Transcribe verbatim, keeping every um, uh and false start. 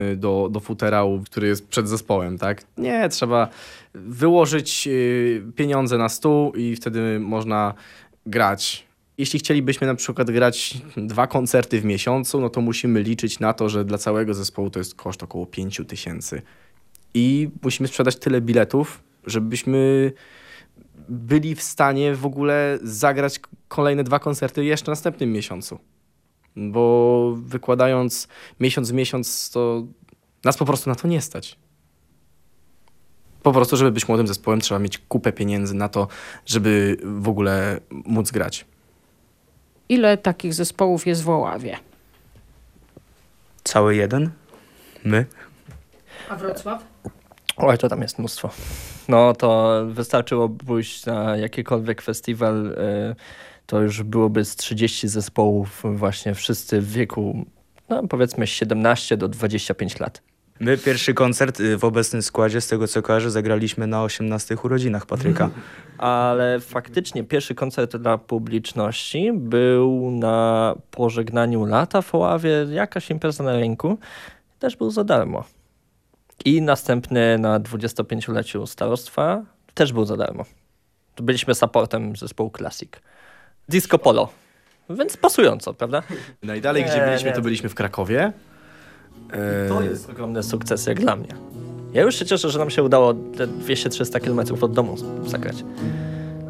do, do futerału, który jest przed zespołem, tak? Nie, trzeba wyłożyć y, pieniądze na stół i wtedy można grać. Jeśli chcielibyśmy na przykład grać dwa koncerty w miesiącu, no to musimy liczyć na to, że dla całego zespołu to jest koszt około pięć tysięcy. I musimy sprzedać tyle biletów, żebyśmy byli w stanie w ogóle zagrać kolejne dwa koncerty jeszcze w następnym miesiącu. Bo wykładając miesiąc w miesiąc, to nas po prostu na to nie stać. Po prostu, żeby być młodym zespołem, trzeba mieć kupę pieniędzy na to, żeby w ogóle móc grać. Ile takich zespołów jest w Oławie? Cały jeden? My? A Wrocław? Oj, to tam jest mnóstwo. No to wystarczyło pójść na jakikolwiek festiwal, y, to już byłoby z trzydzieści zespołów, właśnie wszyscy w wieku, no powiedzmy siedemnaście do dwudziestu pięciu lat. My pierwszy koncert y, w obecnym składzie, z tego co kojarzę, zagraliśmy na osiemnastych urodzinach Patryka. Ale faktycznie pierwszy koncert dla publiczności był na pożegnaniu lata w Oławie, jakaś impreza na rynku, też był za darmo. I następny na dwudziestopięcioleciu starostwa też był za darmo. To byliśmy supportem zespołu Classic. Disco Polo. Więc pasująco, prawda? Najdalej, Nie, gdzie byliśmy, nie. to byliśmy w Krakowie. To jest ogromny sukces jak dla mnie. Ja już się cieszę, że nam się udało te dwieście trzysta kilometrów od domu zagrać.